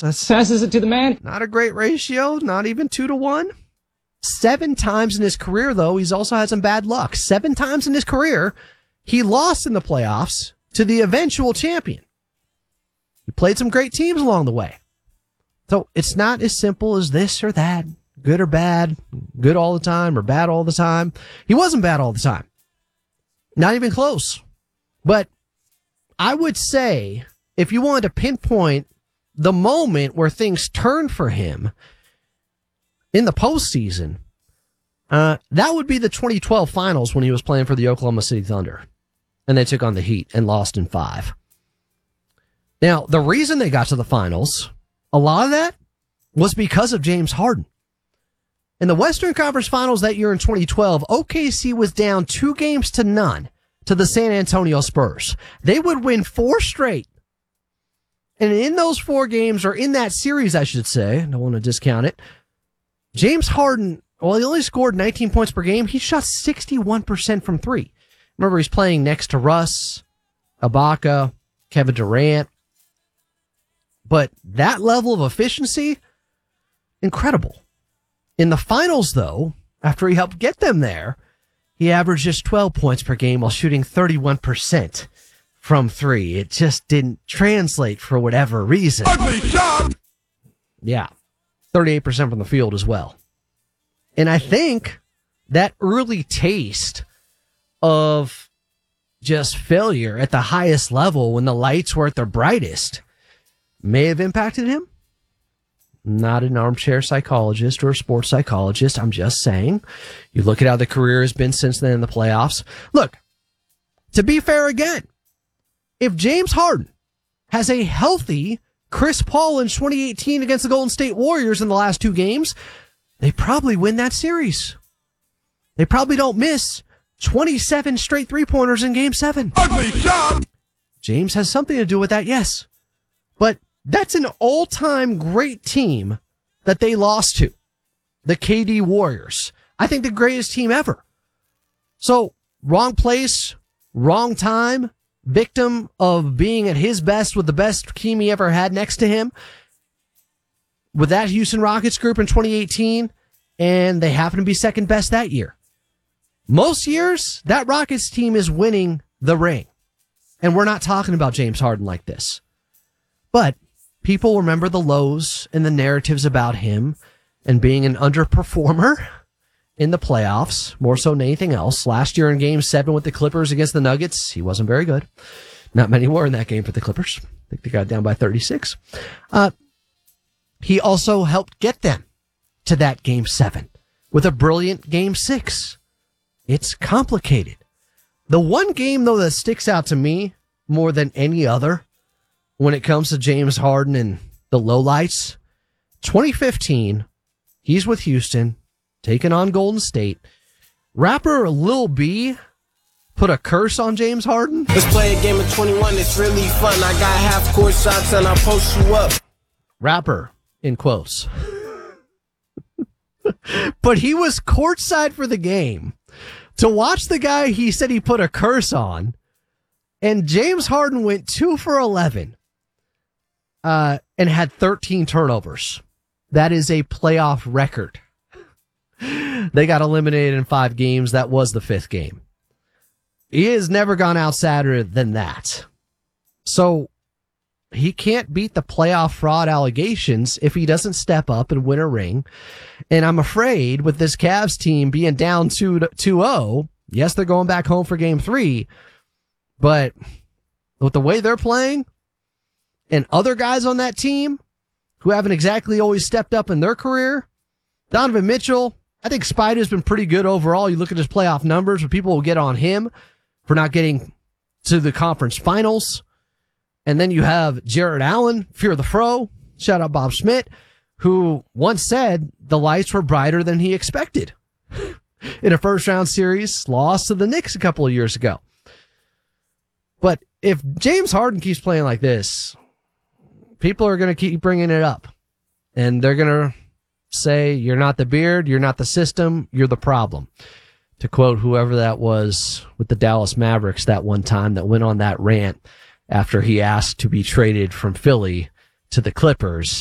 That's passes it to the man. Not a great ratio, not even 2-1. 7 times in his career, though, he's also had some bad luck. 7 times in his career, he lost in the playoffs to the eventual champion. He played some great teams along the way. So it's not as simple as this or that, good or bad, good all the time or bad all the time. He wasn't bad all the time. Not even close. But I would say if you wanted to pinpoint the moment where things turned for him in the postseason, that would be the 2012 finals when he was playing for the Oklahoma City Thunder. And they took on the Heat and lost in 5. Now, the reason they got to the finals, a lot of that was because of James Harden. In the Western Conference Finals that year in 2012, OKC was down 2-0 to the San Antonio Spurs. They would win 4 straight. And in those 4 games, or in that series, I should say, I don't want to discount it, James Harden, well, he only scored 19 points per game. He shot 61% from 3. Remember, he's playing next to Russ, Ibaka, Kevin Durant. But that level of efficiency, incredible. In the finals, though, after he helped get them there, he averaged just 12 points per game while shooting 31% from 3. It just didn't translate for whatever reason. Ugly shot! Yeah, 38% from the field as well. And I think that early taste of just failure at the highest level when the lights were at their brightest may have impacted him. Not an armchair psychologist or a sports psychologist. I'm just saying. You look at how the career has been since then in the playoffs. Look, to be fair again, if James Harden has a healthy Chris Paul in 2018 against the Golden State Warriors in the last 2 games, they probably win that series. They probably don't miss 27 straight 3-pointers in Game 7. Ugly shot! James has something to do with that, yes. But that's an all-time great team that they lost to. The KD Warriors. I think the greatest team ever. So, wrong place, wrong time, victim of being at his best with the best team he ever had next to him. With that Houston Rockets group in 2018, and they happen to be second best that year. Most years, that Rockets team is winning the ring. And we're not talking about James Harden like this. But people remember the lows and the narratives about him and being an underperformer in the playoffs, more so than anything else. Last year in Game 7 with the Clippers against the Nuggets, he wasn't very good. Not many were in that game for the Clippers. I think they got down by 36. He also helped get them to that Game 7 with a brilliant Game 6. It's complicated. The one game, though, that sticks out to me more than any other when it comes to James Harden and the lowlights, 2015, he's with Houston, taking on Golden State. Rapper Lil B put a curse on James Harden. Let's play a game of 21. It's really fun. I got half-court shots and I'll post you up. Rapper, in quotes. But he was courtside for the game to watch the guy he said he put a curse on, and James Harden went 2 for 11 and had 13 turnovers. That is a playoff record. They got eliminated in 5 games. That was the 5th game. He has never gone out sadder than that. So he can't beat the playoff fraud allegations if he doesn't step up and win a ring. And I'm afraid with this Cavs team being down 2-0, yes, they're going back home for Game 3, but with the way they're playing and other guys on that team who haven't exactly always stepped up in their career, Donovan Mitchell, I think Spider's been pretty good overall. You look at his playoff numbers, but people will get on him for not getting to the conference finals. And then you have Jared Allen, Fear the Fro, shout out Bob Schmidt, who once said the lights were brighter than he expected in a first-round series loss to the Knicks a couple of years ago. But if James Harden keeps playing like this, people are going to keep bringing it up. And they're going to say, you're not the beard, you're not the system, you're the problem. To quote whoever that was with the Dallas Mavericks that one time that went on that rant after he asked to be traded from Philly to the Clippers.